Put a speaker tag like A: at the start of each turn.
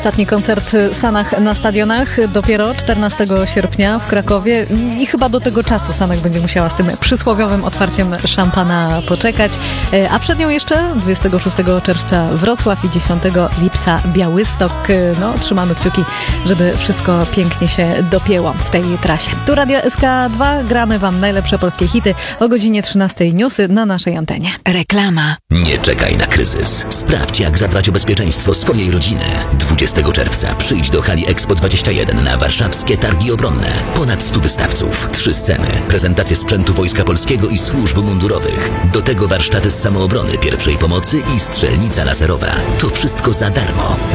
A: Ostatni koncert Sanach na stadionach dopiero 14 sierpnia w Krakowie i chyba do tego czasu Sanach będzie musiała z tym przysłowiowym otwarciem szampana poczekać, a przed nią jeszcze 26 czerwca Wrocław i 10 lipca Białystok. No, trzymamy kciuki, żeby wszystko pięknie się dopięło w tej trasie. Tu Radio SK2, gramy Wam najlepsze polskie hity o godzinie 13 newsy na naszej antenie.
B: Reklama.
C: Nie czekaj na kryzys. Sprawdź, jak zadbać o bezpieczeństwo swojej rodziny. 20 czerwca przyjdź do hali Expo 21 na warszawskie targi obronne. Ponad 100 wystawców, 3 sceny, prezentacje sprzętu Wojska Polskiego i służb mundurowych. Do tego warsztaty z samoobrony, pierwszej pomocy i strzelnica laserowa. To wszystko za darmo.